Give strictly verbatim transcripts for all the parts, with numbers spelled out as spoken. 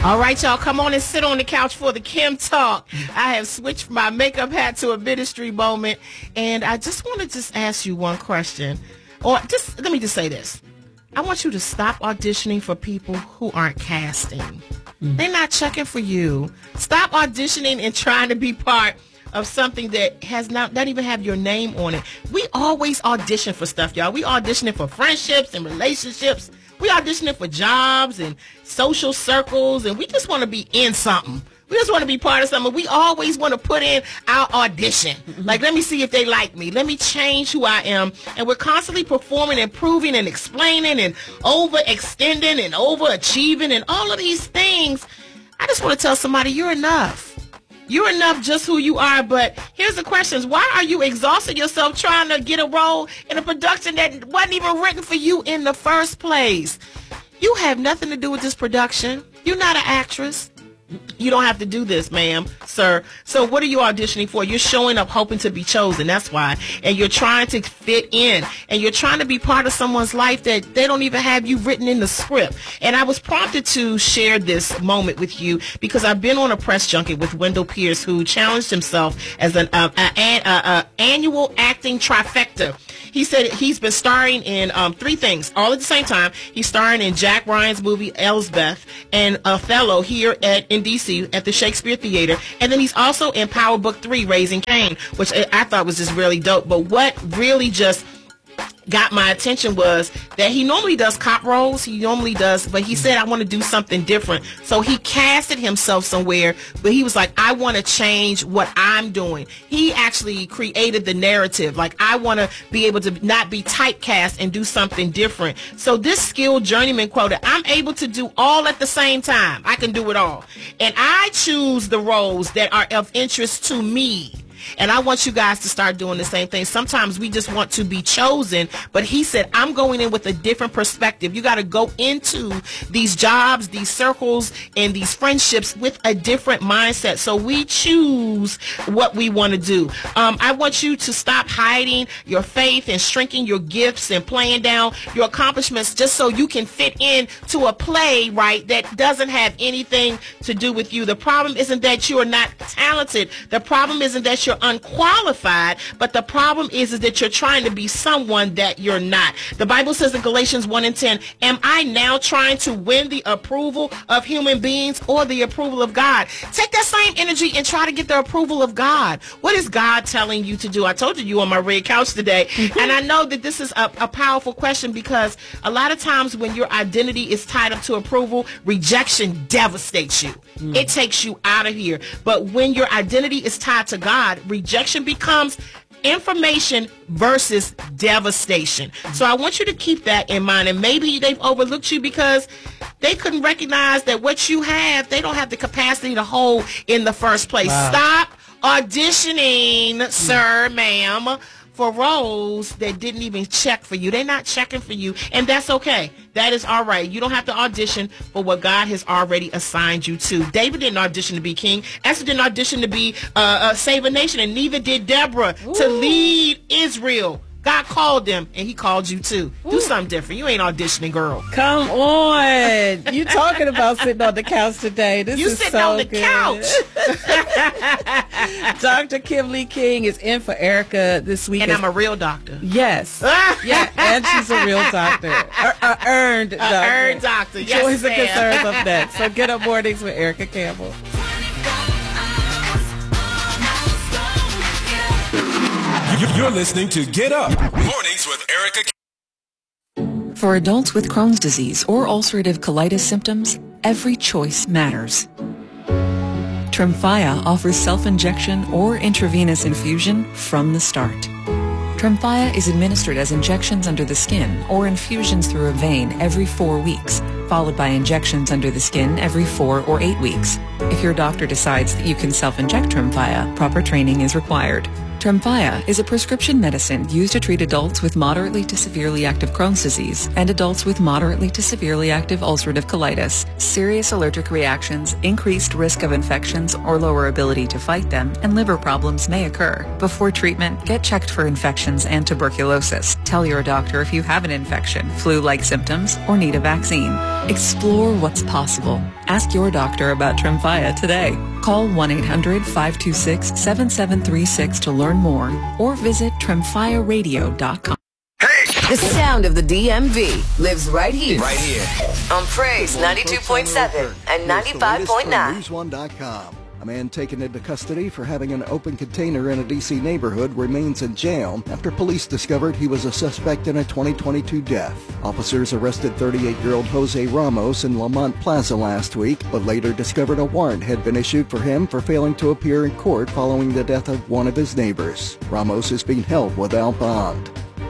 All right, y'all, come on and sit on the couch for the Kim Talk. I have switched my makeup hat to a ministry moment, and I just want to just ask you one question. Or just let me just say this. I want you to stop auditioning for people who aren't casting. Mm. They're not checking for you. Stop auditioning and trying to be part of something that has not, not even have your name on it. We always audition for stuff, y'all. We auditioning for friendships and relationships. We auditioning for jobs and social circles, and we just want to be in something. We just want to be part of something. We always want to put in our audition. Like, let me see if they like me. Let me change who I am. And we're constantly performing and proving and explaining and overextending and overachieving and all of these things. I just want to tell somebody you're enough. You're enough just who you are. But here's the questions. Why are you exhausting yourself trying to get a role in a production that wasn't even written for you in the first place? You have nothing to do with this production. You're not an actress. You don't have to do this, ma'am, sir. So what are you auditioning for? You're showing up hoping to be chosen. That's why. And you're trying to fit in. And you're trying to be part of someone's life that they don't even have you written in the script. And I was prompted to share this moment with you because I've been on a press junket with Wendell Pierce, who challenged himself as an uh, uh, uh, uh, annual acting trifecta. He said he's been starring in um, three things all at the same time. He's starring in Jack Ryan's movie Elsbeth and Othello here at in D C at the Shakespeare Theater. And then he's also in Power Book three, Raising Cain, which I thought was just really dope. But what really just got my attention was that he normally does cop roles. He normally does, but he said, I want to do something different. So he casted himself somewhere, but he was like, I want to change what I'm doing. He actually created the narrative. Like, I want to be able to not be typecast and do something different. So this skilled journeyman quota, I'm able to do all at the same time. I can do it all. And I choose the roles that are of interest to me. And I want you guys to start doing the same thing. Sometimes we just want to be chosen, but he said, I'm going in with a different perspective. You got to go into these jobs, these circles, and these friendships with a different mindset. So we choose what we want to do. Um, I want you to stop hiding your faith and shrinking your gifts and playing down your accomplishments just so you can fit in to a play, right, that doesn't have anything to do with you. The problem isn't that you're not talented. The problem isn't that you're unqualified, but the problem is, is that you're trying to be someone that you're not. The Bible says in Galatians one and ten, am I now trying to win the approval of human beings or the approval of God? Take that same energy and try to get the approval of God. What is God telling you to do? I told you you on my red couch today, and I know that this is a, a powerful question because a lot of times when your identity is tied up to approval, rejection devastates you. Mm. It takes you out of here. But when your identity is tied to God, rejection becomes information versus devastation. So I want you to keep that in mind. And maybe they've overlooked you because they couldn't recognize that what you have, they don't have the capacity to hold in the first place. Wow. Stop auditioning, mm. sir, ma'am, for roles that didn't even check for you. They're not checking for you, and that's okay. That is all right. You don't have to audition for what God has already assigned you to. David didn't audition to be king. Esther didn't audition to be uh, uh, save a nation, and neither did Deborah Ooh. to lead Israel. God called them, and he called you too. Ooh. Do something different. You ain't auditioning, girl. Come on. You talking about sitting on the couch today. This you is sitting so on the good. couch. Doctor Kim Lee King is in for Erica this week. And I'm a real doctor. Yes. Yeah, and she's a real doctor. A, a earned doctor. A earned doctor, yes, Joys and ma'am. concerns up next. So Get Up Mornings with Erica Campbell. You're listening to Get Up Mornings with Erica. For adults with Crohn's disease or ulcerative colitis symptoms, every choice matters. Tremfya offers self-injection or intravenous infusion from the start. Tremfya is administered as injections under the skin or infusions through a vein every four weeks, followed by injections under the skin every four or eight weeks. If your doctor decides that you can self-inject Tremfya, proper training is required. Tremfya is a prescription medicine used to treat adults with moderately to severely active Crohn's disease and adults with moderately to severely active ulcerative colitis. Serious allergic reactions, increased risk of infections or lower ability to fight them, and liver problems may occur. Before treatment, get checked for infections and tuberculosis. Tell your doctor if you have an infection, flu-like symptoms, or need a vaccine. Explore what's possible. Ask your doctor about Tremfya today. Call one eight hundred five two six seven seven three six to learn more or visit tremfya radio dot com. The sound of the D M V lives right here. Right here. On Praise ninety-two point seven and ninety-five point nine. news one dot com. A man taken into custody for having an open container in a D C neighborhood remains in jail after police discovered he was a suspect in a twenty twenty-two death. Officers arrested thirty-eight-year-old Jose Ramos in Lamont Plaza last week, but later discovered a warrant had been issued for him for failing to appear in court following the death of one of his neighbors. Ramos is being held without bond.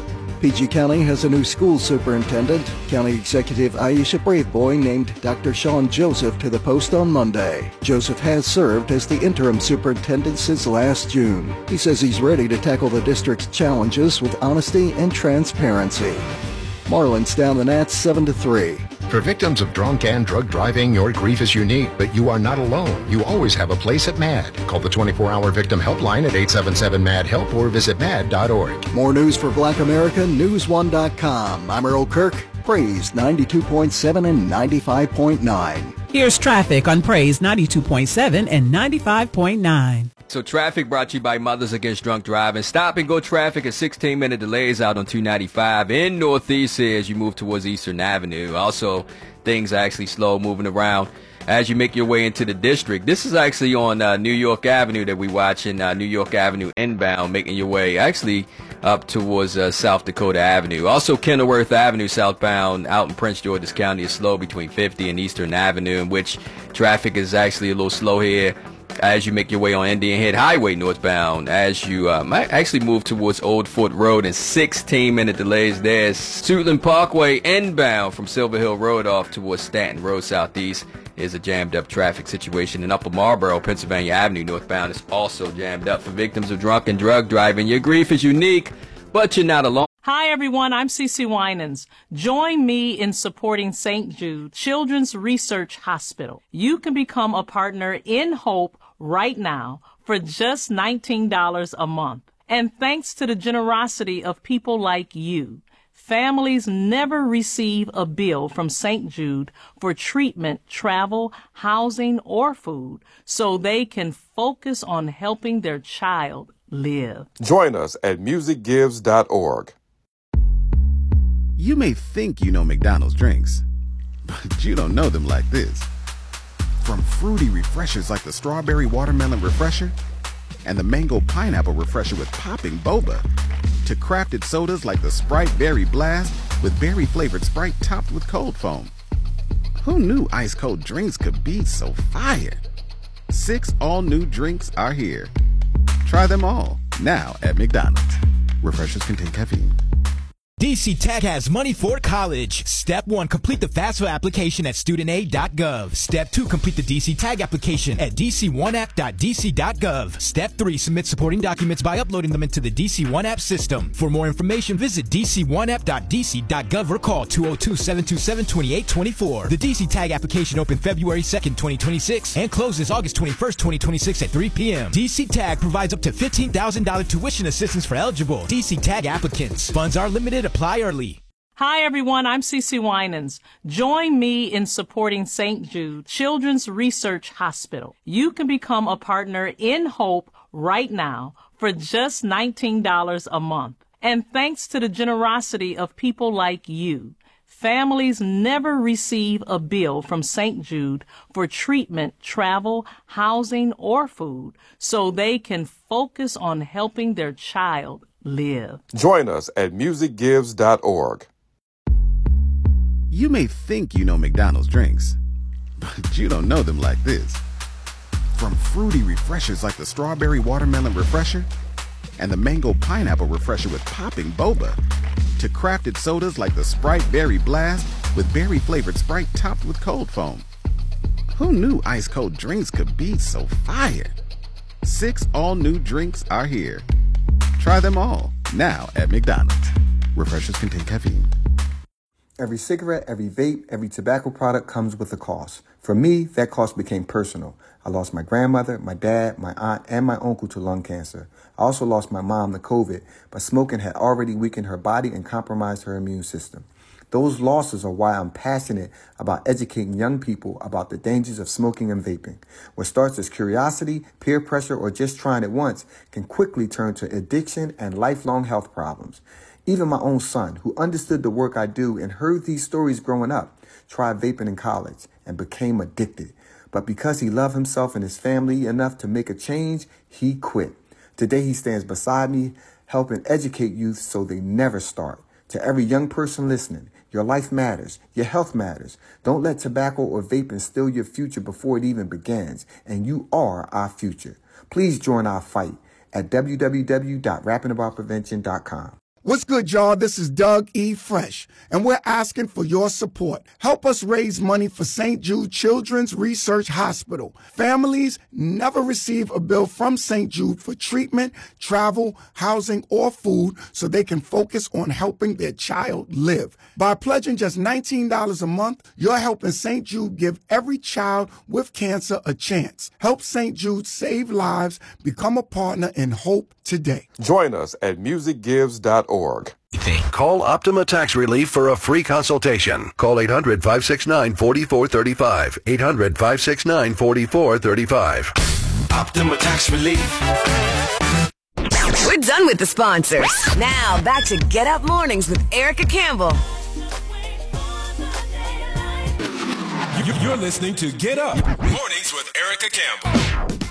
P G County has a new school superintendent. County Executive Aisha Braveboy named Doctor Sean Joseph to the post on Monday. Joseph has served as the interim superintendent since last June. He says he's ready to tackle the district's challenges with honesty and transparency. Marlins down the Nats seven to three. For victims of drunk and drug driving, your grief is unique, but you are not alone. You always have a place at MAD. Call the twenty-four hour victim helpline at eight seven seven MAD HELP or visit mad dot org. More news for Black America, news one dot com. I'm Earl Kirk, Praise ninety-two point seven and ninety-five point nine. Here's traffic on Praise ninety-two point seven and ninety-five point nine. So traffic brought to you by Mothers Against Drunk Driving. Stop and go traffic at sixteen minute delays out on two ninety-five in Northeast here as you move towards Eastern Avenue. Also, things are actually slow moving around as you make your way into the district. This is actually on uh, New York Avenue that we watching, uh, New York Avenue inbound, making your way actually up towards uh, South Dakota Avenue. Also, Kenilworth Avenue southbound out in Prince George's County is slow between fifty and Eastern Avenue, in which traffic is actually a little slow here as you make your way on Indian Head Highway northbound, as you uh, might actually move towards Old Fort Road, and sixteen minute delays there. Suitland Parkway inbound from Silver Hill Road off towards Stanton Road southeast is a jammed up traffic situation. In Upper Marlboro, Pennsylvania Avenue northbound is also jammed up for victims of drunk and drug driving. Your grief is unique, but you're not alone. Hi, everyone. I'm Cece Winans. Join me in supporting Saint Jude Children's Research Hospital. You can become a partner in Hope right now for just nineteen dollars a month. And thanks to the generosity of people like you, families never receive a bill from Saint Jude for treatment, travel, housing, or food, so they can focus on helping their child live. Join us at music gives dot org. You may think you know McDonald's drinks, but you don't know them like this. From fruity refreshers like the Strawberry Watermelon Refresher and the Mango Pineapple Refresher with popping boba, to crafted sodas like the Sprite Berry Blast with berry-flavored Sprite topped with cold foam. Who knew ice-cold drinks could be so fire? Six all-new drinks are here. Try them all, now at McDonald's. Refreshers contain caffeine. D C Tech has money for college. Step one, complete the FAFSA application at student aid dot gov. Step two, complete the D C Tag application at d c one app dot d c dot gov. Step three, submit supporting documents by uploading them into the D C one App system. For more information, visit d c one app dot d c dot gov or call two oh two, seven two seven, two eight two four. The D C Tag application opened February second, twenty twenty-six and closes August twenty-first, twenty twenty-six at three p.m. D C Tag provides up to fifteen thousand dollars tuition assistance for eligible D C Tag applicants. Funds are limited. Apply early. Hi, everyone. I'm Cece Winans. Join me in supporting Saint Jude Children's Research Hospital. You can become a partner in Hope right now for just nineteen dollars a month. And thanks to the generosity of people like you, families never receive a bill from Saint Jude for treatment, travel, housing, or food, so they can focus on helping their child live. Join us at music gives dot org. You may think you know McDonald's drinks, but you don't know them like this. From fruity refreshers like the Strawberry Watermelon Refresher and the Mango Pineapple Refresher with popping boba, to crafted sodas like the Sprite Berry Blast with berry-flavored Sprite topped with cold foam. Who knew ice-cold drinks could be so fire? Six all-new drinks are here. Try them all, now at McDonald's. Refreshers contain caffeine. Every cigarette, every vape, every tobacco product comes with a cost. For me, that cost became personal. I lost my grandmother, my dad, my aunt, and my uncle to lung cancer. I also lost my mom to COVID, but smoking had already weakened her body and compromised her immune system. Those losses are why I'm passionate about educating young people about the dangers of smoking and vaping. What starts as curiosity, peer pressure, or just trying it once can quickly turn to addiction and lifelong health problems. Even my own son, who understood the work I do and heard these stories growing up, tried vaping in college and became addicted. But because he loved himself and his family enough to make a change, he quit. Today he stands beside me, helping educate youth so they never start. To every young person listening, your life matters. Your health matters. Don't let tobacco or vaping steal your future before it even begins. And you are our future. Please join our fight at w w w dot rapping about prevention dot com. What's good, y'all? This is Doug E. Fresh, and we're asking for your support. Help us raise money for Saint Jude Children's Research Hospital. Families never receive a bill from Saint Jude for treatment, travel, housing, or food so they can focus on helping their child live. By pledging just nineteen dollars a month, you're helping Saint Jude give every child with cancer a chance. Help Saint Jude save lives. Become a partner in hope today. Join us at music gives dot org. Call Optima Tax Relief for a free consultation. Call eight hundred, five six nine, four four three five. eight hundred, five six nine, four four three five. Optima Tax Relief. We're done with the sponsors. Now back to Get Up Mornings with Erica Campbell. You're listening to Get Up Mornings with Erica Campbell.